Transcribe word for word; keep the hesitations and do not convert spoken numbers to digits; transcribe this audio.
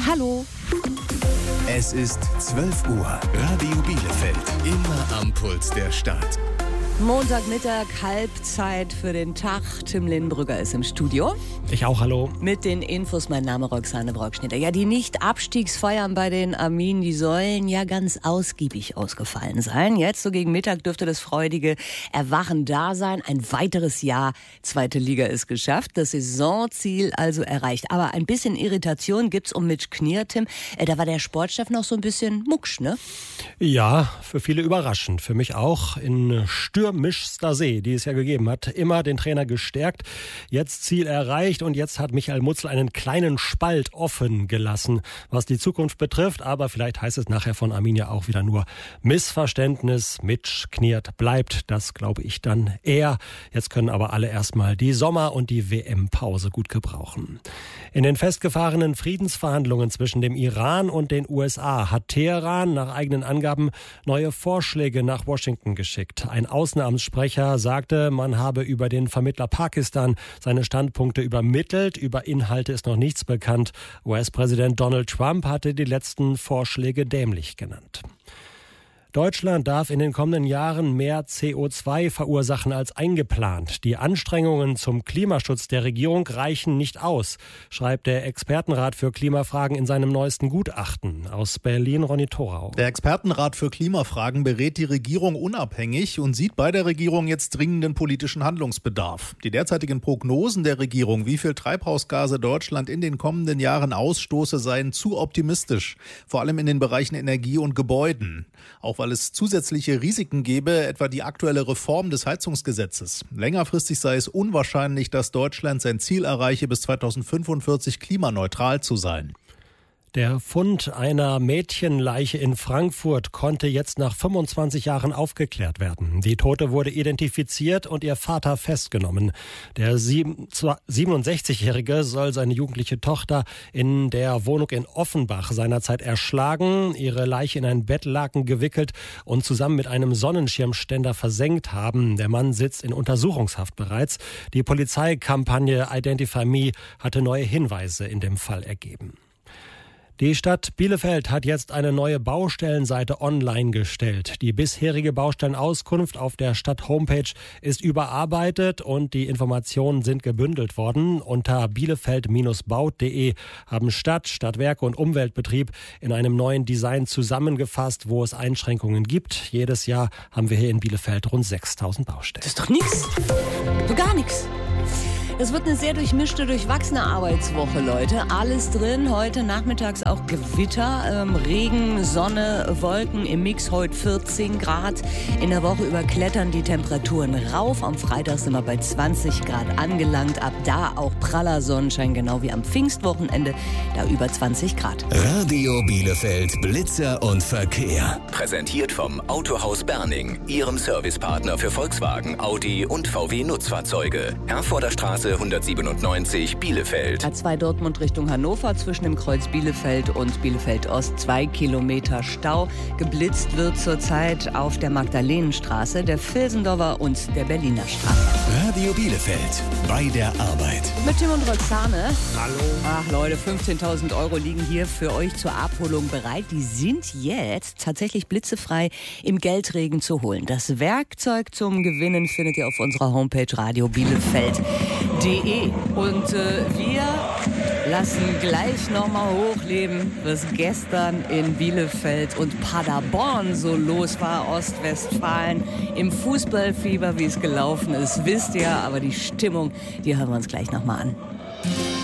Hallo. Es ist zwölf Uhr. Radio Bielefeld. Immer am Puls der Stadt. Montagmittag, Halbzeit für den Tag. Tim Lindenbrügger ist im Studio. Ich auch, hallo. Mit den Infos, mein Name Roxane Brockschnitter. Ja, die Nicht-Abstiegsfeiern bei den Arminen, die sollen ja ganz ausgiebig ausgefallen sein. Jetzt, so gegen Mittag, dürfte das freudige Erwachen da sein. Ein weiteres Jahr zweite Liga ist geschafft. Das Saisonziel also erreicht. Aber ein bisschen Irritation gibt's um Mitch Knier, Tim. Äh, da war der Sportchef noch so ein bisschen mucksch, ne? Ja, für viele überraschend. Für mich auch. In stürmischster See, die es ja gegeben hat, immer den Trainer gestärkt. Jetzt Ziel erreicht und jetzt hat Michael Mutzel einen kleinen Spalt offen gelassen, was die Zukunft betrifft. Aber vielleicht heißt es nachher von Arminia auch wieder nur Missverständnis. Mitch Knier bleibt, das glaube ich dann eher. Jetzt können aber alle erstmal die Sommer- und die W M-Pause gut gebrauchen. In den festgefahrenen Friedensverhandlungen zwischen dem Iran und den U S A hat Teheran nach eigenen Angaben neue Vorschläge nach Washington geschickt. Ein Außenamtssprecher sagte, man habe über den Vermittler Pakistan seine Standpunkte übermittelt. Über Inhalte ist noch nichts bekannt. U S-Präsident Donald Trump hatte die letzten Vorschläge dämlich genannt. Deutschland darf in den kommenden Jahren mehr C O zwei verursachen als eingeplant. Die Anstrengungen zum Klimaschutz der Regierung reichen nicht aus, schreibt der Expertenrat für Klimafragen in seinem neuesten Gutachten. Aus Berlin, Ronny Thorau. Der Expertenrat für Klimafragen berät die Regierung unabhängig und sieht bei der Regierung jetzt dringenden politischen Handlungsbedarf. Die derzeitigen Prognosen der Regierung, wie viel Treibhausgase Deutschland in den kommenden Jahren ausstoße, seien zu optimistisch. Vor allem in den Bereichen Energie und Gebäuden. Auch weil es zusätzliche Risiken gäbe, etwa die aktuelle Reform des Heizungsgesetzes. Längerfristig sei es unwahrscheinlich, dass Deutschland sein Ziel erreiche, bis zweitausendfünfundvierzig klimaneutral zu sein. Der Fund einer Mädchenleiche in Frankfurt konnte jetzt nach fünfundzwanzig Jahren aufgeklärt werden. Die Tote wurde identifiziert und ihr Vater festgenommen. Der siebenundsechzigjährige soll seine jugendliche Tochter in der Wohnung in Offenbach seinerzeit erschlagen, ihre Leiche in ein Bettlaken gewickelt und zusammen mit einem Sonnenschirmständer versenkt haben. Der Mann sitzt in Untersuchungshaft bereits. Die Polizeikampagne Identify Me hatte neue Hinweise in dem Fall ergeben. Die Stadt Bielefeld hat jetzt eine neue Baustellenseite online gestellt. Die bisherige Baustellenauskunft auf der Stadt-Homepage ist überarbeitet und die Informationen sind gebündelt worden. Unter bielefeld Bindestrich baut Punkt de haben Stadt, Stadtwerke und Umweltbetrieb in einem neuen Design zusammengefasst, wo es Einschränkungen gibt. Jedes Jahr haben wir hier in Bielefeld rund sechstausend Baustellen. Das ist doch nichts. So gar nichts. Es wird eine sehr durchmischte, durchwachsene Arbeitswoche, Leute. Alles drin. Heute nachmittags auch Gewitter, ähm, Regen, Sonne, Wolken. Im Mix heute vierzehn Grad. In der Woche überklettern die Temperaturen rauf. Am Freitag sind wir bei zwanzig Grad angelangt. Ab da auch praller Sonnenschein, genau wie am Pfingstwochenende. Da über zwanzig Grad. Radio Bielefeld, Blitzer und Verkehr. Präsentiert vom Autohaus Berning, Ihrem Servicepartner für Volkswagen, Audi und V W-Nutzfahrzeuge. Herforder Straße hundertsiebenundneunzig Bielefeld. A zwei Dortmund Richtung Hannover zwischen dem Kreuz Bielefeld und Bielefeld Ost. Zwei Kilometer Stau. Geblitzt wird zurzeit auf der Magdalenenstraße, der Vilsendorfer und der Berliner Straße. Radio Bielefeld, bei der Arbeit. Mit Tim und Roxane. Hallo. Ach Leute, fünfzehntausend Euro liegen hier für euch zur Abholung bereit. Die sind jetzt tatsächlich blitzefrei im Geldregen zu holen. Das Werkzeug zum Gewinnen findet ihr auf unserer Homepage radio bielefeld punkt de. Und äh, wir lassen gleich nochmal hochleben, was gestern in Bielefeld und Paderborn so los war, Ostwestfalen. Im Fußballfieber, wie es gelaufen ist, wisst ihr, aber die Stimmung, die hören wir uns gleich nochmal an.